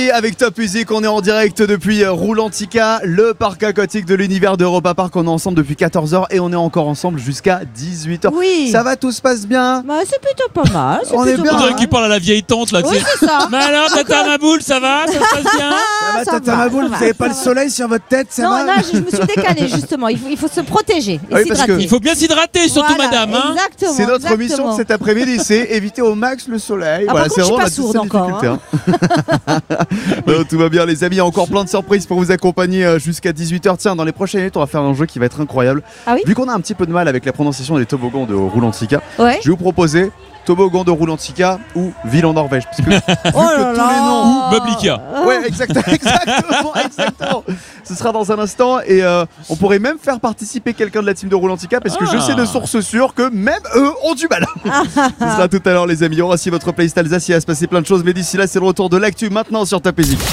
Et avec Top Music, on est en direct depuis Roulantica, le parc aquatique de l'univers d'Europa Park. On est ensemble depuis 14h et on est encore ensemble jusqu'à 18h. Oui. Ça va, tout se passe bien? Bah, c'est plutôt pas mal. On est bien. On dirait qu'il parle à la vieille tante là. Oui, c'est ça. Mais alors, Tata Maboule, ça va? Ça se passe bien? Ça va, ça Tata va, Maboule, ça vous va. n'avez pas le soleil sur votre tête, ça Non, va? là, je me suis décalée justement. Il faut se protéger et Oui, parce s'hydrater. que- Il faut bien s'hydrater, surtout Voilà, madame. Hein. Exactement. C'est notre exactement. mission de cet après-midi, c'est éviter au max le soleil. Ah, par contre, c'est je suis vraiment pas la sourde seule encore, difficulté, Non, tout va bien les amis, il y a encore plein de surprises pour vous accompagner jusqu'à 18h. Tiens, dans les prochaines minutes, on va faire un jeu qui va être incroyable. Ah oui. Vu qu'on a un petit peu de mal avec la prononciation des toboggans de Roulantica, Ouais. je vais vous proposer toboggan de Roulantica ou ville en Norvège. Parce que Oh là tous les noms- là. Ou Meuble Ikea. Ouais, exactement. Ce sera dans un instant et on pourrait même faire participer quelqu'un de la team de Roulantica parce que je sais de sources sûres que même eux ont du mal. Ce sera tout à l'heure les amis. Il y aura aussi votre playlist Alsace, il va se passer plein de choses, mais d'ici là c'est le retour de l'actu maintenant sur Top Music.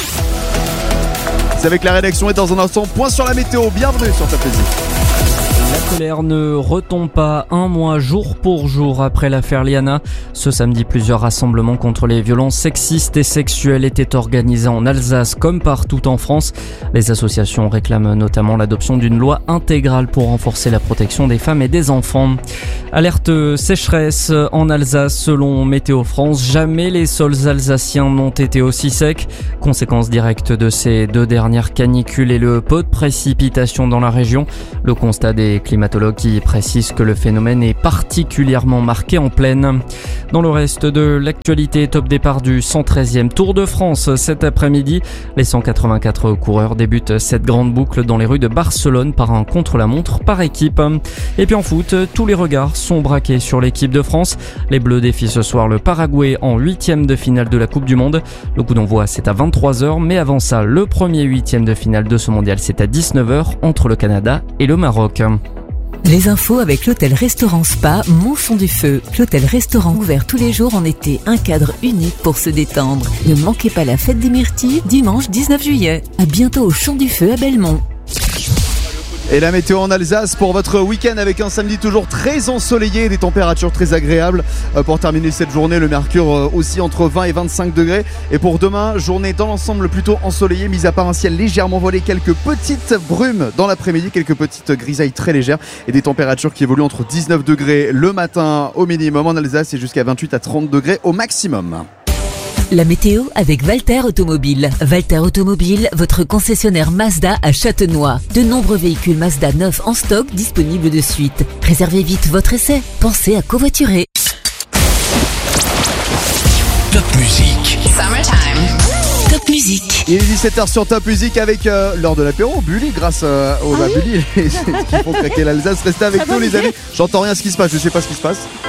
C'est avec la rédaction et dans un instant, point sur la météo. Bienvenue sur Top Music. La colère ne retombe pas un mois jour pour jour après l'affaire Liana. Ce samedi, plusieurs rassemblements contre les violences sexistes et sexuelles étaient organisés en Alsace comme partout en France. Les associations réclament notamment l'adoption d'une loi intégrale pour renforcer la protection des femmes et des enfants. Alerte sécheresse en Alsace selon Météo France. Jamais les sols alsaciens n'ont été aussi secs. Conséquence directe de ces deux dernières canicules et le peu de précipitations dans la région. Le constat des climatologues qui précisent que le phénomène est particulièrement marqué en plaine. Dans le reste de l'actualité, top départ du 113e Tour de France cet après-midi. Les 184 coureurs débutent cette grande boucle dans les rues de Barcelone par un contre-la-montre par équipe. Et puis en foot, tous les regards sont braqués sur l'équipe de France. Les Bleus défient ce soir le Paraguay en 8e de finale de la Coupe du Monde. Le coup d'envoi c'est à 23h, mais avant ça, le premier 8e de finale de ce mondial c'est à 19h entre le Canada et le Maroc. Les infos avec l'hôtel-restaurant Spa Montchon du Feu. L'hôtel-restaurant ouvert tous les jours en été, un cadre unique pour se détendre. Ne manquez pas la fête des myrtilles, dimanche 19 juillet. À bientôt au Champ du Feu à Belmont. Et la météo en Alsace pour votre week-end avec un samedi toujours très ensoleillé et des températures très agréables. Pour terminer cette journée, le mercure aussi entre 20 et 25 degrés. Et pour demain, journée dans l'ensemble plutôt ensoleillée, mis à part un ciel légèrement voilé, quelques petites brumes dans l'après-midi, quelques petites grisailles très légères et des températures qui évoluent entre 19 degrés le matin au minimum en Alsace et jusqu'à 28 à 30 degrés au maximum. La météo avec Valter Automobile. Valter Automobile, votre concessionnaire Mazda à Châtenois. De nombreux véhicules Mazda neufs en stock disponibles de suite. Réservez vite votre essai. Pensez à covoiturer. Top Music. Top Musique. Il est 17h sur Top Music avec l'heure de l'apéro, Bully, grâce au Bully, qui font craquer l'Alsace. Restez avec nous les amis. J'entends rien ce qui se passe, je sais pas ce qui se passe.